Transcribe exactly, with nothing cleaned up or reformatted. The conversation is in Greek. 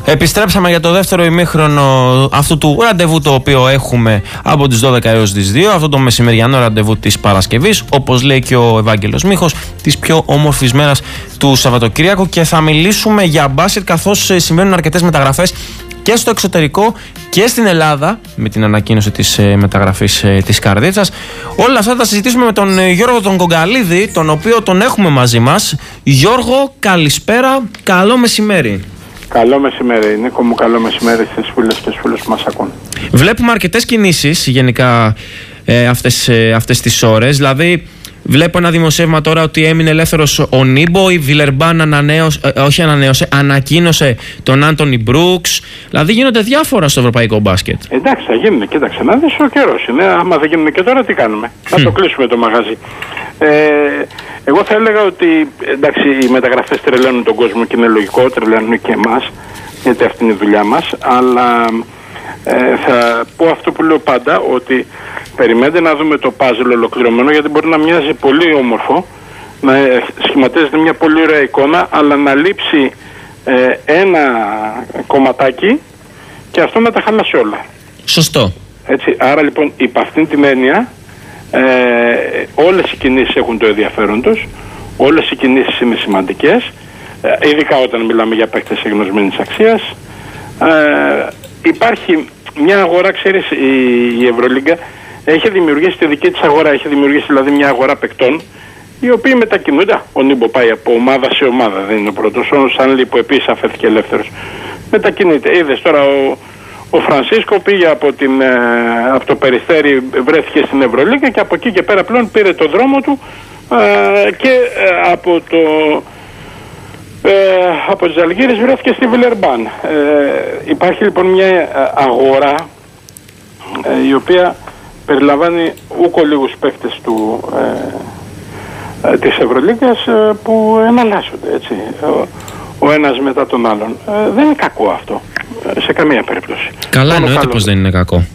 Επιστρέψαμε για το δεύτερο ημίχρονο αυτού του ραντεβού το οποίο έχουμε από τις δώδεκα έως τις δύο, αυτό το μεσημεριανό ραντεβού της Παρασκευής, όπως λέει και ο Ευάγγελος Μίχος, της πιο όμορφης μέρας του Σαββατοκύριακου, και θα μιλήσουμε για μπάσκετ καθώς συμβαίνουν αρκετές μεταγραφές και στο εξωτερικό και στην Ελλάδα με την ανακοίνωση της ε, μεταγραφής ε, της Καρδίτσας. Όλα αυτά θα συζητήσουμε με τον ε, Γιώργο τον Κογκαλίδη, τον οποίο τον έχουμε μαζί μας. Γιώργο, καλησπέρα, καλό μεσημέρι. Καλό μεσημέρι, Νίκο μου, καλό μεσημέρι στις φίλες και στους φίλους που μας ακούν. Βλέπουμε αρκετές κινήσεις γενικά ε, αυτές, ε, αυτές τις ώρες. Δηλαδή, βλέπω ένα δημοσίευμα τώρα ότι έμεινε ελεύθερος ο Νίμπο, η Βιλερμπάν ανανέωσε, ε, όχι ανανέωσε, ανακοίνωσε τον Άντονι Μπρούξ. Δηλαδή, γίνονται διάφορα στο ευρωπαϊκό μπάσκετ. Εντάξει, θα γίνουν, κοίταξε να δεις, ο καιρός είναι. Άμα δεν γίνουν και τώρα, τι κάνουμε? Να το κλείσουμε το μαγαζί. Ε, εγώ θα έλεγα ότι εντάξει, οι μεταγραφές τρελαίνουν τον κόσμο και είναι λογικό, τρελαίνουν και εμάς, γιατί αυτή είναι η δουλειά μας. Αλλά ε, θα πω αυτό που λέω πάντα, ότι περιμένετε να δούμε το πάζλ ολοκληρωμένο, γιατί μπορεί να μοιάζει πολύ όμορφο, να σχηματίζεται μια πολύ ωραία εικόνα, αλλά να λείψει ε, ένα κομματάκι και αυτό να τα χαλάσει όλα. Σωστό. Έτσι, άρα λοιπόν υπ' αυτήν την έννοια, Ε, όλες οι κινήσεις έχουν το ενδιαφέρον τους, όλες οι κινήσεις είναι σημαντικές, ε, ειδικά όταν μιλάμε για παίκτες εγνωσμένης αξίας. Ε, υπάρχει μια αγορά, ξέρεις, η, η Ευρωλίγκα έχει δημιουργήσει τη δική της αγορά, έχει δημιουργήσει δηλαδή μια αγορά παικτών οι οποίοι μετακινούνται. Ο Νίμπο πάει από ομάδα σε ομάδα, δεν είναι ο πρώτος. Ο Σάνλι που επίσης αφέθηκε ελεύθερος μετακινείται. Είδες τώρα ο Ο Φρανσίσκο πήγε από, την, ε, από το Περιστέρι, βρέθηκε στην Ευρωλίγκα και από εκεί και πέρα πλέον πήρε το δρόμο του ε, και ε, από το ε, από τις Αλγύρες βρέθηκε στη Βιλερμπάν. Ε, υπάρχει λοιπόν μια αγορά ε, η οποία περιλαμβάνει ούκο λίγους παίκτες του, ε, ε, της Ευρωλίγκας ε, που εναλλάσσονται, έτσι, ο, ο ένας μετά τον άλλον. Ε, δεν είναι κακό αυτό. Σε καμία περίπτωση. Καλά, εννοείται πως δεν είναι κακό.